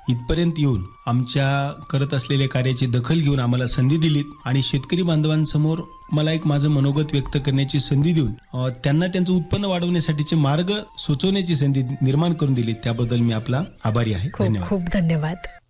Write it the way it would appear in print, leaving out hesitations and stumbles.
इथपर्यंत येऊन आमच्या करत असलेल्या कार्याची दखल घेऊन आम्हाला संधी दिलीत आणि शेतकरी बांधवांसमोर मला एक माझं मनोगत व्यक्त करण्याची संधी देऊन त्यांना त्यांचं उत्पन्न वाढवण्यासाठीचे मार्ग सुचवण्याची संधी निर्माण करून दिली, त्याबद्दल मी आपला आभारी आहे. खूप धन्यवाद. खूप धन्यवाद.